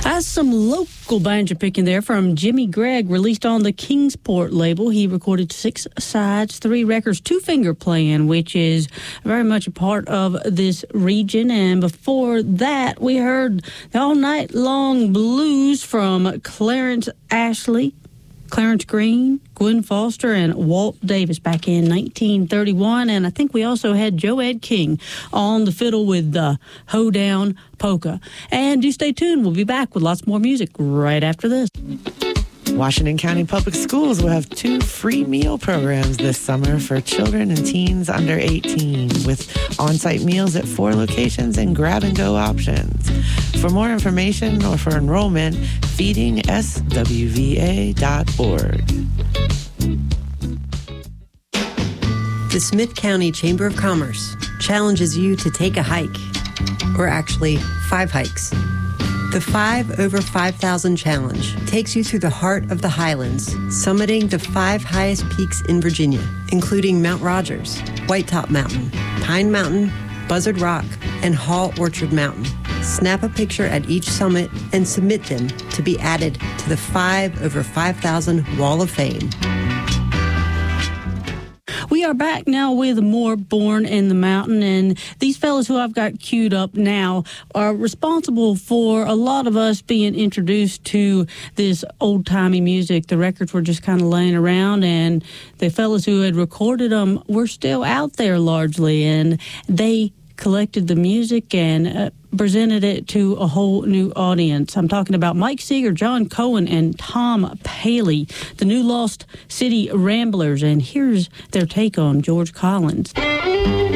That's some local banjo picking there from Jimmy Gregg, released on the Kingsport label. He recorded 6 sides, 3 records, 2-finger playing, which is very much a part of this region. And before that, we heard the All Night Long Blues from Clarence Ashley, Clarence Green, Gwen Foster, and Walt Davis back in 1931. And I think we also had Joed King on the fiddle with the Hoedown Polka. And do stay tuned. We'll be back with lots more music right after this. Washington County Public Schools will have 2 free meal programs this summer for children and teens under 18, with on-site meals at 4 locations and grab-and-go options. For more information or for enrollment, feedingswva.org. The Smith County Chamber of Commerce challenges you to take a hike, or actually 5 hikes. The 5 over 5,000 Challenge takes you through the heart of the Highlands, summiting the 5 highest peaks in Virginia, including Mount Rogers, White Top Mountain, Pine Mountain, Buzzard Rock, and Hall Orchard Mountain. Snap a picture at each summit and submit them to be added to the 5 over 5,000 Wall of Fame. We are back now with more Born in the Mountain, and these fellas who I've got queued up now are responsible for a lot of us being introduced to this old-timey music. The records were just kind of laying around, and the fellas who had recorded them were still out there largely, and they collected the music and presented it to a whole new audience. I'm talking about Mike Seeger, John Cohen, and Tom Paley, the New Lost City Ramblers, and here's their take on George Collins.